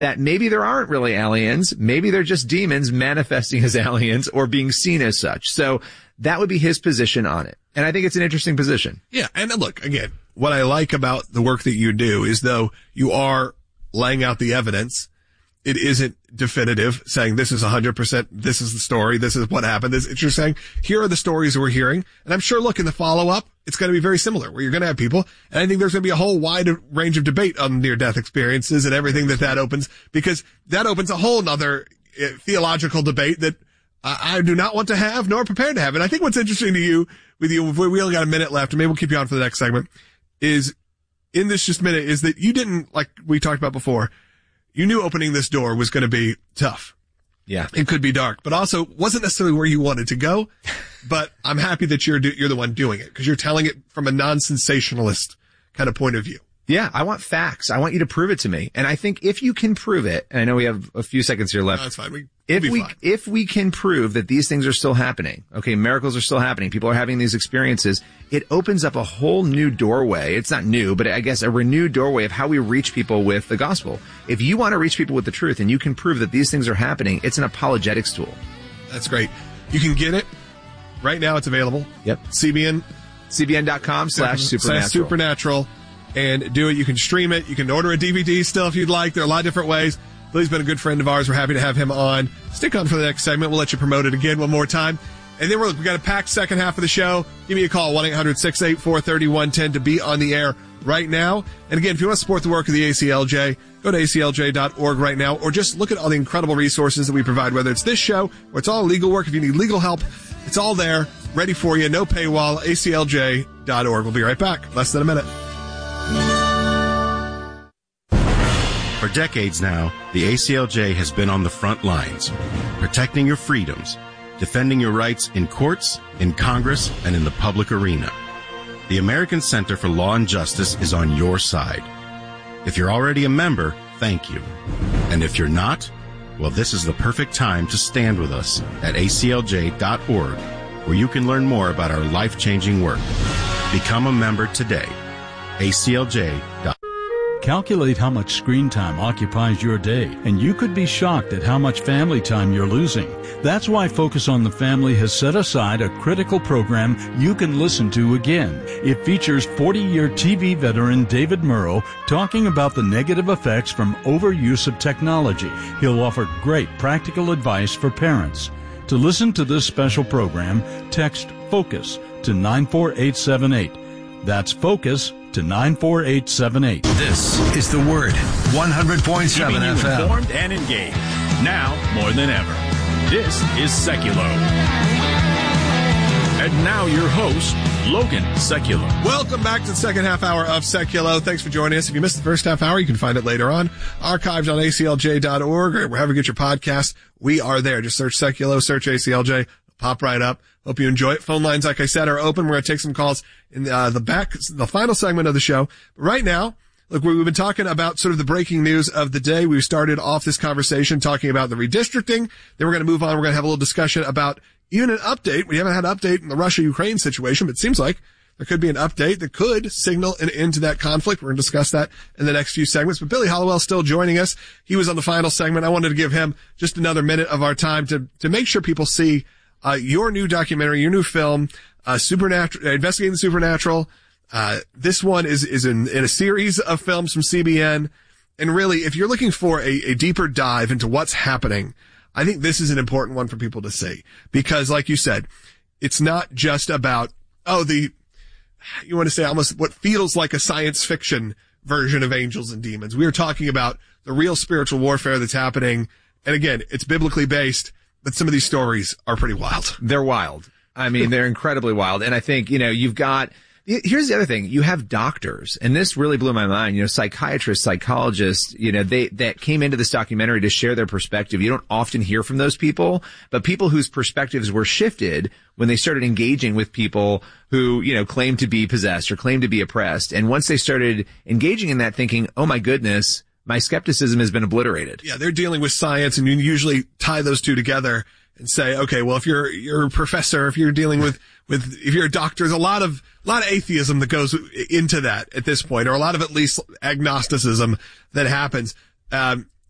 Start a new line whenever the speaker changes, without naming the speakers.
that maybe there aren't really aliens. Maybe they're just demons manifesting as aliens or being seen as such. So that would be his position on it. And I think it's an interesting position.
Yeah. And look, again, what I like about the work that you do is though you are laying out the evidence, it isn't definitive, saying this is 100%, this is the story, this is what happened. You're saying, here are the stories we're hearing. And I'm sure, look, in the follow-up, it's going to be very similar, where you're going to have people, and I think there's going to be a whole wide range of debate on near-death experiences and everything that opens, because that opens a whole nother theological debate that I do not want to have, nor prepared to have. And I think what's interesting to you, we only got a minute left, and maybe we'll keep you on for the next segment, is, in this just minute, is that you didn't, like we talked about before, you knew opening this door was going to be tough.
Yeah.
It could be dark, but also wasn't necessarily where you wanted to go. But I'm happy that you're the one doing it, because you're telling it from a non-sensationalist kind of point of view.
Yeah. I want facts. I want you to prove it to me. And I think if you can prove it, and I know we have a few seconds here left.
No, that's fine.
If we can prove that these things are still happening, okay, miracles are still happening, people are having these experiences, it opens up a whole new doorway. It's not new, but I guess a renewed doorway of how we reach people with the gospel. If you want to reach people with the truth and you can prove that these things are happening, it's an apologetics tool.
That's great. You can get it. Right now it's available.
Yep.
CBN.com/supernatural. And do it. You can stream it. You can order a DVD still if you'd like. There are a lot of different ways. Billy's been a good friend of ours. We're happy to have him on. Stick on for the next segment. We'll let you promote it again one more time. And then we got a packed second half of the show. Give me a call, 1-800-684-3110 to be on the air right now. And again, if you want to support the work of the ACLJ, go to aclj.org right now, or just look at all the incredible resources that we provide, whether it's this show or it's all legal work. If you need legal help, it's all there, ready for you. No paywall, aclj.org. We'll be right back. Less than a minute.
For decades now, the ACLJ has been on the front lines, protecting your freedoms, defending your rights in courts, in Congress, and in the public arena. The American Center for Law and Justice is on your side. If you're already a member, thank you. And if you're not, well, this is the perfect time to stand with us at aclj.org, where you can learn more about our life-changing work. Become a member today. aclj.org.
Calculate how much screen time occupies your day, and you could be shocked at how much family time you're losing. That's why Focus on the Family has set aside a critical program you can listen to again. It features 40-year TV veteran David Murrow talking about the negative effects from overuse of technology. He'll offer great practical advice for parents. To listen to this special program, text FOCUS to 94878. That's FOCUS to 94878.
This is The Word, 100.7
Keeping you
FM.
informed and engaged. Now more than ever. This is Seculo. And now your host, Logan Seculo.
Welcome back to the second half hour of Seculo. Thanks for joining us. If you missed the first half hour, you can find it later on. Archived on aclj.org or wherever you get your podcasts. We are there. Just search Seculo, search ACLJ. Pop right up. Hope you enjoy it. Phone lines, like I said, are open. We're going to take some calls in the final segment of the show. But right now, look, we've been talking about sort of the breaking news of the day. We started off this conversation talking about the redistricting. Then we're going to move on. We're going to have a little discussion about even an update. We haven't had an update in the Russia-Ukraine situation, but it seems like there could be an update that could signal an end to that conflict. We're going to discuss that in the next few segments. But Billy Hallowell's still joining us. He was on the final segment. I wanted to give him just another minute of our time to make sure people see your new documentary, your new film, Supernatural, Investigating the Supernatural. This one is in a series of films from CBN. And really, if you're looking for a deeper dive into what's happening, I think this is an important one for people to see. Because like you said, it's not just about, you want to say almost what feels like a science fiction version of Angels and Demons. We are talking about the real spiritual warfare that's happening. And again, it's biblically based. But some of these stories are pretty wild.
They're wild. I mean, they're incredibly wild. And I think, here's the other thing. You have doctors, and this really blew my mind, psychiatrists, psychologists, that came into this documentary to share their perspective. You don't often hear from those people, but people whose perspectives were shifted when they started engaging with people who, claim to be possessed or claim to be oppressed. And once they started engaging in that, thinking, oh my goodness, my skepticism has been obliterated.
Yeah, they're dealing with science, and you usually tie those two together and say, okay, well, if you're a professor, if you're dealing with if you're a doctor, there's a lot of atheism that goes into that at this point, or a lot of at least agnosticism that happens.